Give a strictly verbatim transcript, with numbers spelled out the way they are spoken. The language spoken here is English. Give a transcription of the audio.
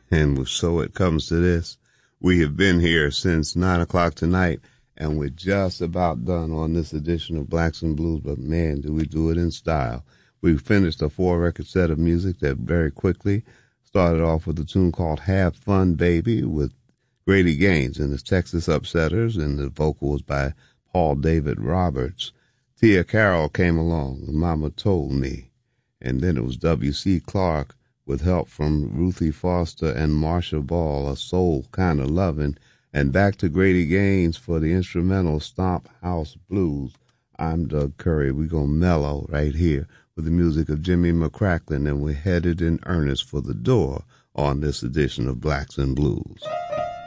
And so it comes to this. We have been here since nine o'clock tonight, and we're just about done on this edition of Blacks and Blues, but man, do we do it in style. We finished a four-record set of music that very quickly started off with a tune called Have Fun Baby with Grady Gaines and the Texas Upsetters, and the vocal was by Paul David Roberts. Tia Carroll came along, Mama Told Me, and then it was W C. Clark with help from Ruthie Foster and Marsha Ball, A Soul Kind of Lovin', and back to Grady Gaines for the instrumental Stomp House Blues. I'm Doug Curry. We're going to mellow right here with the music of Jimmy McCracklin, and we're headed in earnest for the door on this edition of Blacks and Blues.